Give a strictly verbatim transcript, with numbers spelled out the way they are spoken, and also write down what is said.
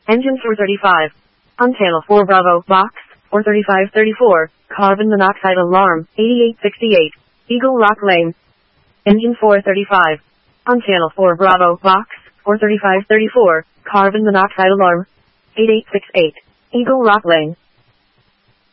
Engine four thirty-five. On channel four Bravo, box, four thirty-five thirty-four, carbon monoxide alarm, eighty-eight sixty-eight, Eagle Rock Lane. Engine four thirty-five. On channel four Bravo, box, four thirty-five thirty-four, carbon monoxide alarm, eighty-eight sixty-eight, Eagle Rock Lane.